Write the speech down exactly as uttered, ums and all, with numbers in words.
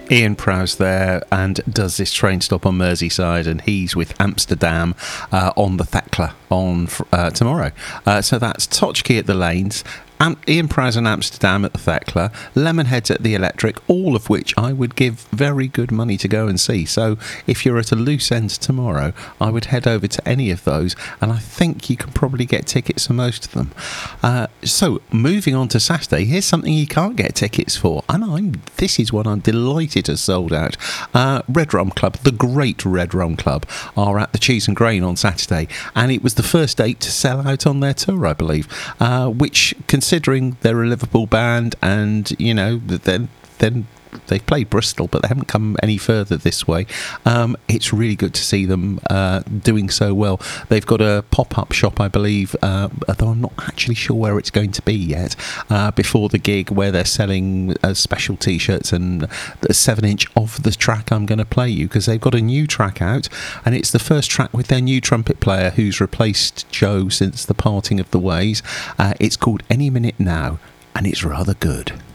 Ian Prowse there, and does this train stop on Merseyside, and he's with Amsterdam uh, on the Thekla on uh, tomorrow. Uh, so that's Totchkey at the Lanes, Am- Ian Prowse and Amsterdam at the Thekla, Lemonheads at the Electric, all of which I would give very good money to go and see. So if you're at a loose end tomorrow, I would head over to any of those, and I think you can probably get tickets for most of them. Uh, so moving on to Saturday, here's something you can't get tickets for, and I'm this is what I'm delighted has sold out. Uh, Red Rum Club, the great Red Rum Club, are at the Cheese and Grain on Saturday, and it was the first date to sell out on their tour, I believe, uh, which considering they're a Liverpool band, and you know then then they've played Bristol, but they haven't come any further this way. Um, it's really good to see them uh, doing so well. They've got a pop-up shop, I believe, uh, although I'm not actually sure where it's going to be yet, uh, before the gig, where they're selling uh, special T-shirts and a seven-inch of the track I'm going to play you, because they've got a new track out, and it's the first track with their new trumpet player who's replaced Joe since the parting of the ways. Uh, it's called Any Minute Now, and it's rather good.